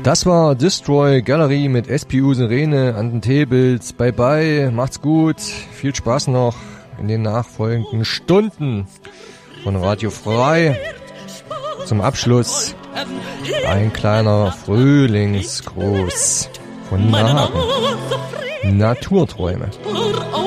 Das war Destroy Gallery mit SPU Sirene an den Tables. Bye bye, macht's gut, viel Spaß noch in den nachfolgenden Stunden von Radio Frei. Zum Abschluss ein kleiner Frühlingsgruß von Nahen. Naturträume.